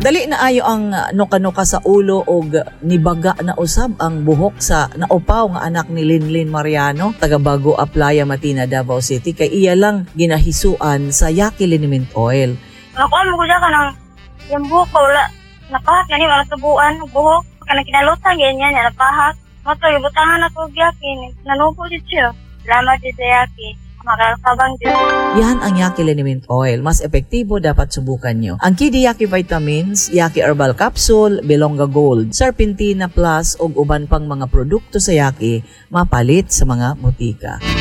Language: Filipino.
Dali na ayo ang nuka-nuka sa ulo og nibaga na usab ang buhok sa naupaw nga anak ni Linlin Mariano, taga Bago Aplaya, Matina, Davao City, kay iya lang ginahisuan sa Yaki Liniment Oil. Nakuha mo ko dyan ka ng yung buhok ko, wala napahak yan yung tubuan, buhok, kanang kinalutan, ganyan yan, napahak. Mato, yung butangan na ko Yaki, nanupo dito siya. Salamat dito Yaki. Makakabang dito. Yan ang Yaki Liniment Oil. Mas epektibo, dapat subukan nyo. Ang Kidi Yaki Vitamins, Yaki Herbal Capsule, Belonga Gold, Serpentina Plus, ug uban pang mga produkto sa Yaki, mapalit sa mga butika.